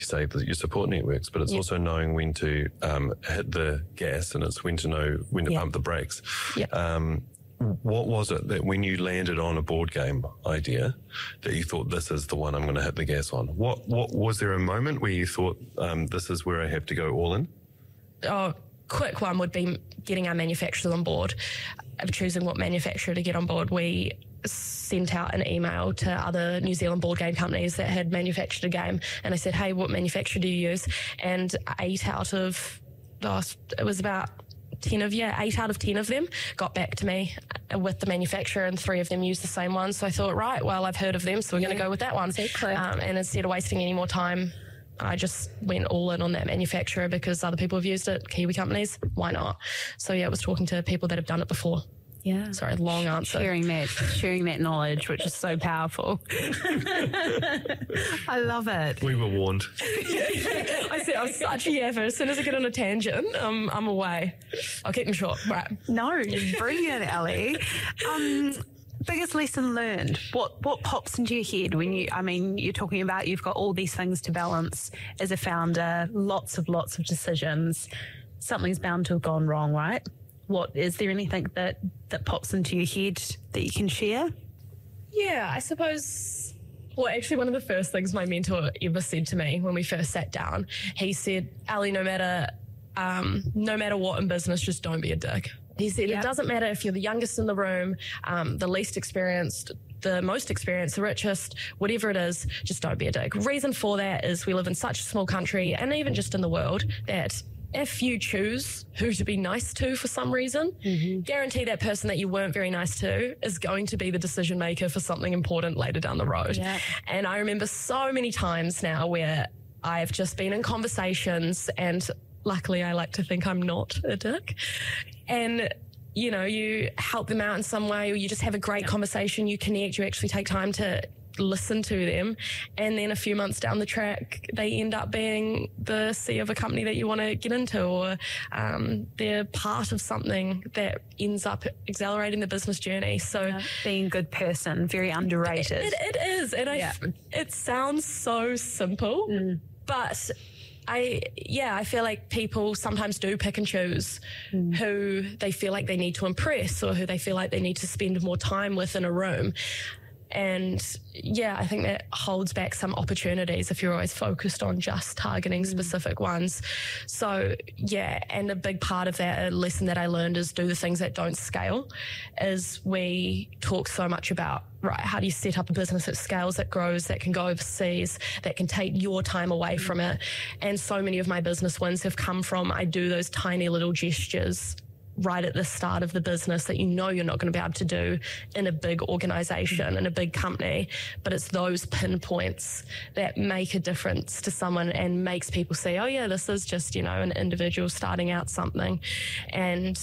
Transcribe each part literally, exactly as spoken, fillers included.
you say that your support networks, but it's yep. also knowing when to um, hit the gas, and it's when to know when to yep. pump the brakes. Yep. Um, what was it that when you landed on a board game idea that you thought, this is the one I'm going to hit the gas on? What what was there a moment where you thought, um, this is where I have to go all in? Oh, quick one would be getting our manufacturers on board. Of choosing what manufacturer to get on board, we sent out an email to other New Zealand board game companies that had manufactured a game, and I said, hey, what manufacturer do you use? And eight out of, oh, it was about ten of, yeah, eight out of ten of them got back to me with the manufacturer, and three of them used the same one. So I thought, right, well, I've heard of them, so we're yeah. going to go with that one. Exactly. Um, and instead of wasting any more time, I just went all in on that manufacturer because other people have used it, Kiwi companies, why not? So yeah, I was talking to people that have done it before. Yeah. Sorry, long answer. Sharing that, sharing that knowledge, which is so powerful. I love it. We were warned. I said I'm such a yapper. As soon as I get on a tangent, um, I'm away. I'll keep them short. Right. No, brilliant, Ellie. Um, biggest lesson learned. What what pops into your head when you? I mean, you're talking about you've got all these things to balance as a founder. Lots of lots of decisions. Something's bound to have gone wrong, right? What is there anything that, that pops into your head that you can share? Yeah, I suppose, well, actually one of the first things my mentor ever said to me when we first sat down, he said, Ellie, no matter, um, no matter what in business, just don't be a dick. He said, yep. It doesn't matter if you're the youngest in the room, um, the least experienced, the most experienced, the richest, whatever it is, just don't be a dick. Reason for that is we live in such a small country, and even just in the world, that if you choose who to be nice to for some reason, mm-hmm. guarantee that person that you weren't very nice to is going to be the decision maker for something important later down the road. Yeah. And I remember so many times now where I've just been in conversations, and luckily I like to think I'm not a dick, and you know, you help them out in some way, or you just have a great conversation, you connect, you actually take time to listen to them, and then a few months down the track they end up being the C E O of a company that you want to get into, or um, they're part of something that ends up accelerating the business journey. So yeah, being a good person, very underrated. It, it, it is, and yeah. I, it sounds so simple, mm. but I, yeah, I feel like people sometimes do pick and choose mm. who they feel like they need to impress, or who they feel like they need to spend more time with in a room. And yeah, I think that holds back some opportunities if you're always focused on just targeting mm. specific ones. So yeah, and a big part of that, a lesson that I learned is do the things that don't scale. Is we talk so much about, right, how do you set up a business that scales, that grows, that can go overseas, that can take your time away from it. And so many of my business wins have come from, I do those tiny little gestures right at the start of the business that you know you're not going to be able to do in a big organization, in a big company, but it's those pinpoints that make a difference to someone and makes people say, oh yeah, this is just, you know, an individual starting out something. And,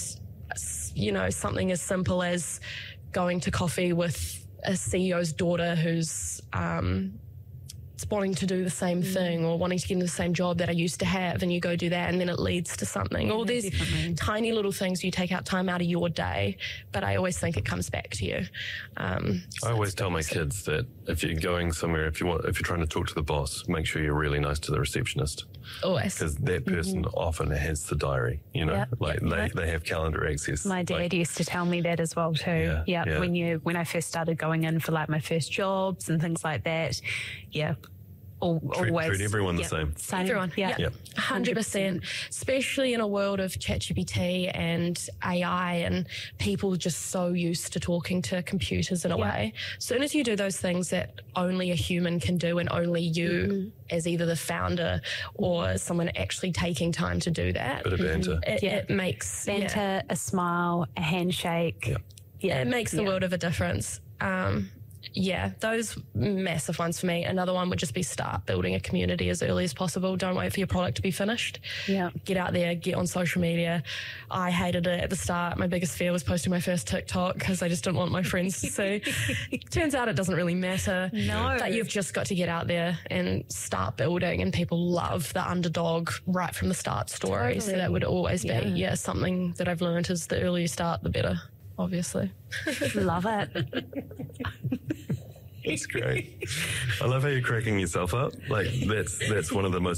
you know, something as simple as going to coffee with a C E O's daughter who's, um, wanting to do the same mm. thing, or wanting to get into the same job that I used to have, and you go do that and then it leads to something. Yeah, or there's definitely tiny little things you take out time out of your day, but I always think it comes back to you. Um, so I always tell my kids that if you're going somewhere, if you want, if you're trying to talk to the boss, make sure you're really nice to the receptionist. Always. Because that person mm-hmm. often has the diary, you know, yep. like yep. they, they have calendar access. My dad like, used to tell me that as well too. Yeah, yep. yeah. When you, when I first started going in for like my first jobs and things like that. Yeah. Al- treat, always. treat everyone yep. the same. same. Everyone, yeah. Yep. one hundred percent. Especially in a world of ChatGPT and A I and people just so used to talking to computers in a yeah. way. As soon as you do those things that only a human can do, and only you mm-hmm. as either the founder or someone actually taking time to do that. Bit of banter. It, yeah. it makes... Banter, yeah. a smile, a handshake. Yeah. Yeah, it makes the yeah. world of a difference. Um, yeah, those massive ones for me. Another one would just be start building a community as early as possible. Don't wait for your product to be finished. Yeah. Get out there, get on social media. I hated it at the start. My biggest fear was posting my first TikTok because I just didn't want my friends to see. Turns out it doesn't really matter. No. But you've just got to get out there and start building, and people love the underdog right from the start story. Totally. So that would always be, yeah. yeah, something that I've learned is the earlier you start, the better. Obviously. Love it. That's great. I love how you're cracking yourself up. Like that's that's one of the most